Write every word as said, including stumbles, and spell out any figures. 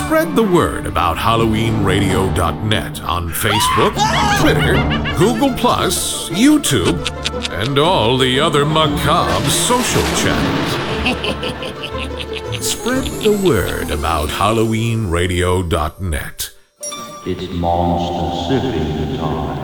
Spread the word about Halloween Radio dot net on Facebook, Twitter, Google Plus, YouTube, and all the other macabre social channels. Spread the word about Halloween Radio dot net. It's monster sipping time.